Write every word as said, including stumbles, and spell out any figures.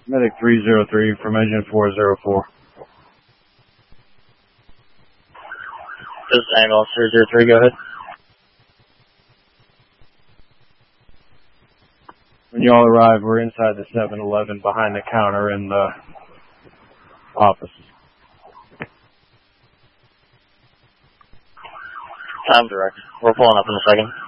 Medic three zero three from engine four zero four. This is ambulance three zero three, go ahead. When you all arrive, we're inside the seven eleven behind the counter in the office. Time direct. We're pulling up in a second.